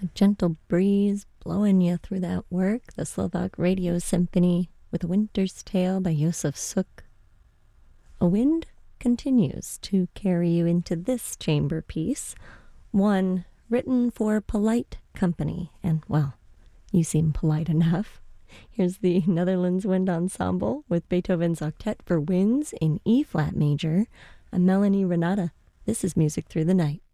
gentle breeze blowing you through that work. The Slovak Radio Symphony with A Winter's Tale by Josef Suk. A wind continues to carry you into this chamber piece, one written for polite company. And, well, you seem polite enough. Here's the Netherlands Wind Ensemble with Beethoven's Octet for Winds in E-flat major. I'm Melanie Renata. This is Music Through the Night.